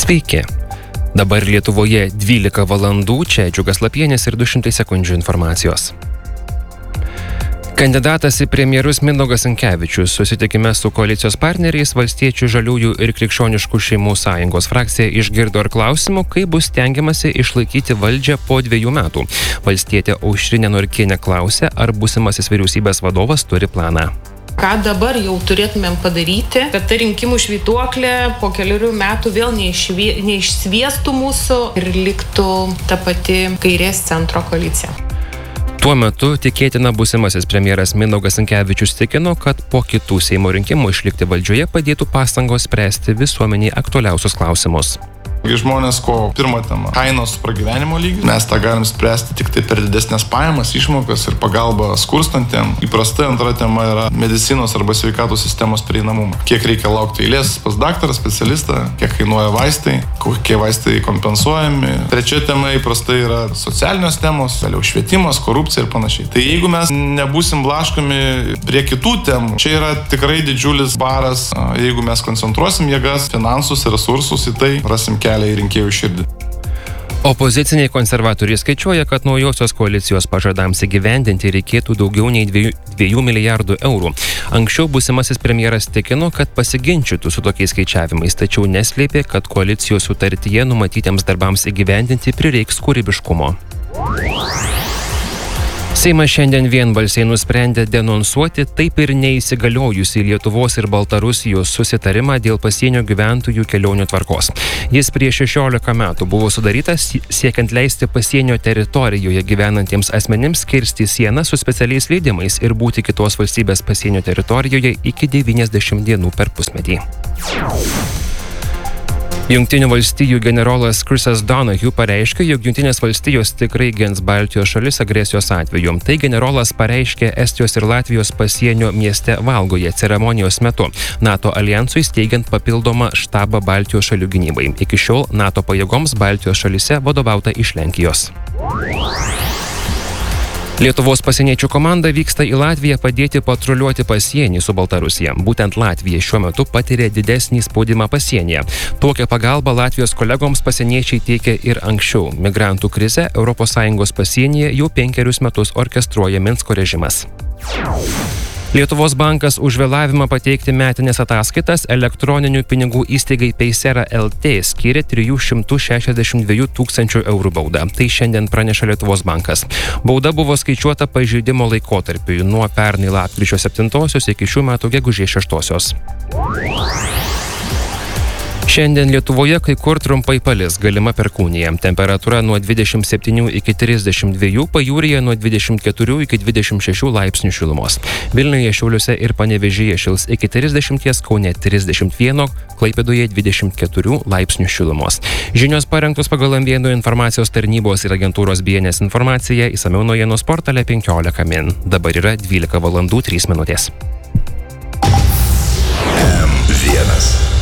Sveiki. Dabar Lietuvoje 12 valandų, čia Džiugas Lapienis ir 200 sekundžių informacijos. Kandidatas į premjerus Mindaugas Sinkevičius susitikime su koalicijos partneriais Valstiečių, Žaliųjų ir Krikščioniškų šeimų sąjungos frakcija išgirdo ir klausimų, kaip bus stengiamasi išlaikyti valdžią po 2 metų. Valstietė Aušrinė Norkienė klausė, ar būsimasis vyriausybės vadovas turi planą. Ką dabar jau turėtumėm padaryti, kad ta rinkimų švytuoklė po 4 metų vėl neišsviestų mūsų ir liktų ta pati kairės centro koalicija. Tuo metu tikėtina būsimasis premjeras Mindaugas Sinkevičius tikino, kad po kitų Seimo rinkimų išlikti valdžioje padėtų pastangos spręsti visuomeniai aktualiausius klausimus. Žmonės, ko pirma tema - kainos pragyvenimo lygis. Mes tą galim spręsti tik tai per didesnės pajamas, išmokas ir pagalbą skurstantiem. Įprastai antra tema yra medicinos arba sveikatos sistemos prieinamumą. Kiek reikia laukti eilės pas daktarą, specialistą, kiek kainuoja vaistai, kokie vaistai kompensuojami. Trečia tema įprastai yra socialinės temos, vėliau švietimas, korupcija ir panašiai. Tai jeigu mes nebūsim blaškomi prie kitų temų, čia yra tikrai didžiulis baras. Jeigu mes koncentruosim jėgas, finansus ir resursus į tai, rasim kelią į rinkėjų širdį. Opoziciniai konservatoriai skaičiuoja, kad naujosios koalicijos pažadams įgyvendinti reikėtų daugiau nei 2 milijardų eurų. Anksčiau būsimasis premjeras tikino, kad pasiginčytų su tokiais skaičiavimais, tačiau neslėpė, kad koalicijos sutartyje numatytiems darbams įgyvendinti prireiks kūrybiškumo. Seimas šiandien vienbalsiai nusprendė denonsuoti taip ir neįsigaliojusį Lietuvos ir Baltarusijos susitarimą dėl pasienio gyventojų kelionių tvarkos. Jis prieš 16 metų buvo sudarytas siekiant leisti pasienio teritorijoje gyvenantiems asmenims kirsti sieną su specialiais leidimais ir būti kitos valstybės pasienio teritorijoje iki 90 dienų per pusmetį. Jungtinių valstijų generolas Chrisas Donahue pareiškė, jog Jungtinės valstijos tikrai gins Baltijos šalis agresijos atveju. Tai generolas pareiškė Estijos ir Latvijos pasienio mieste Valgoje ceremonijos metu, NATO aljansui steigiant papildomą štabą Baltijos šalių gynybai. Iki šiol NATO pajėgoms Baltijos šalyse vadovauta iš Lenkijos. Lietuvos pasieniečių komanda vyksta į Latviją padėti patruliuoti pasienį su Baltarusija. Būtent Latvija šiuo metu patiria didesnį spaudimą pasienyje. Tokią pagalbą Latvijos kolegoms pasieniečiai teikia ir anksčiau. Migrantų krizę ES pasienyje jau 5 metus orkestruoja Minsko režimas. Lietuvos bankas už vėlavimą pateikti metinės ataskaitas elektroninių pinigų įstaigai Paysera LT skyrė 362 tūkstančių eurų baudą. Tai šiandien praneša Lietuvos bankas. Bauda buvo skaičiuota pažeidimo laikotarpiui nuo pernai lapkričio 7 iki šių metų gegužės 6. Šiandien Lietuvoje kai kur trumpai palis, galima perkūnija. Temperatūra nuo 27 iki 32, pajūryje nuo 24 iki 26 laipsnių šilumos. Vilniuje, Šiauliuose ir Panevėžyje šils iki 30, Kaune 31, Klaipėdoje 24 laipsnių šilumos. Žinios parengtos pagal Amvienų informacijos tarnybos ir agentūros BNS informaciją, išsamiau naujienos portale 15 min. Dabar yra 12 valandų 3 minutės. M1.